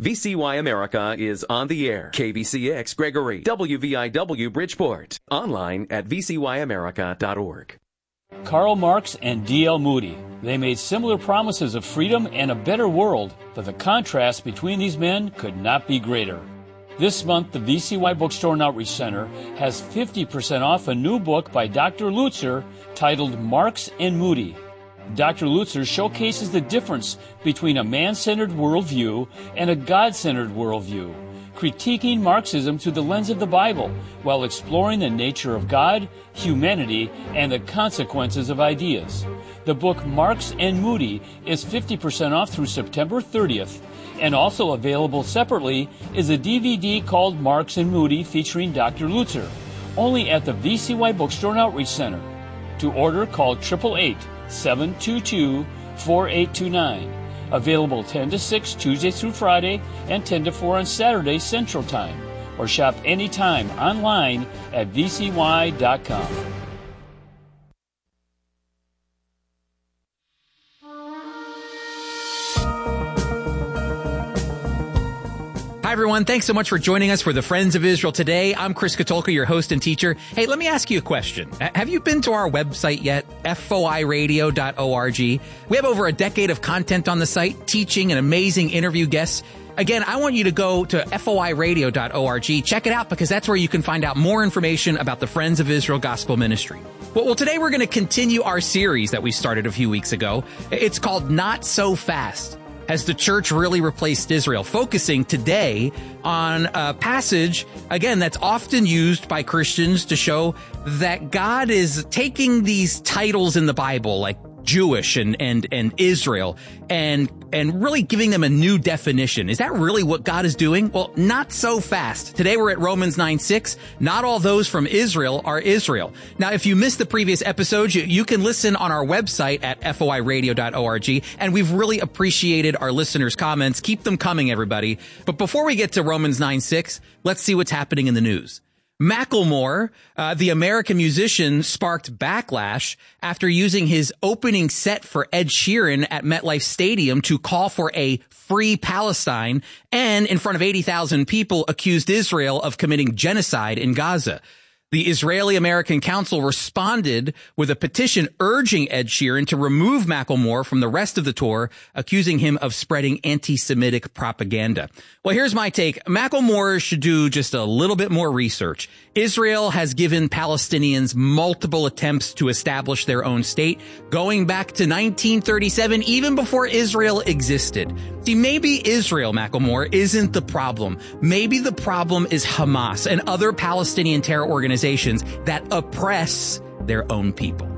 VCY America is on the air. KBCX Gregory, WVIW Bridgeport. Online at vcyamerica.org. Karl Marx and D.L. Moody. They made similar promises of freedom and a better world, but the contrast between these men could not be greater. This month, the VCY Bookstore and Outreach Center has 50% off a new book by Dr. Lutzer titled Marx and Moody. Dr. Lutzer showcases the difference between a man-centered worldview and a God-centered worldview, critiquing Marxism through the lens of the Bible while exploring the nature of God, humanity, and the consequences of ideas. The book Marx and Moody is 50% off through September 30th, and also available separately is a DVD called Marx and Moody featuring Dr. Lutzer, only at the VCY Bookstore and Outreach Center. To order, call 888-722-4829. Available 10 to 6 Tuesday through Friday and 10 to 4 on Saturday Central Time. Or shop anytime online at vcy.com. Hi, everyone. Thanks so much for joining us for the Friends of Israel today. I'm Chris Katulka, your host and teacher. Hey, let me ask you a question. Have you been to our website yet? foiradio.org. We have over a decade of content on the site, teaching and amazing interview guests. Again, I want you to go to foiradio.org. Check it out because that's where you can find out more information about the Friends of Israel Gospel Ministry. Well, today we're going to continue our series that we started a few weeks ago. It's called Not So Fast. Has the church really replaced Israel? Focusing today on a passage, again, that's often used by Christians to show that God is taking these titles in the Bible, like Jewish and Israel, and really giving them a new definition. Is that really what God is doing? Well, not so fast. Today we're at Romans 9:6. Not all those from Israel are Israel. Now, if you missed the previous episodes, you can listen on our website at foiradio.org, and we've really appreciated our listeners' comments. Keep them coming, everybody. But before we get to Romans 9:6, let's see what's happening in the news. Macklemore, the American musician, sparked backlash after using his opening set for Ed Sheeran at MetLife Stadium to call for a free Palestine and in front of 80,000 people accused Israel of committing genocide in Gaza. The Israeli-American Council responded with a petition urging Ed Sheeran to remove Macklemore from the rest of the tour, accusing him of spreading anti-Semitic propaganda. Well, here's my take. Macklemore should do just a little bit more research. Israel has given Palestinians multiple attempts to establish their own state, going back to 1937, even before Israel existed. See, maybe Israel, Macklemore, isn't the problem. Maybe the problem is Hamas and other Palestinian terror organizations that oppress their own people.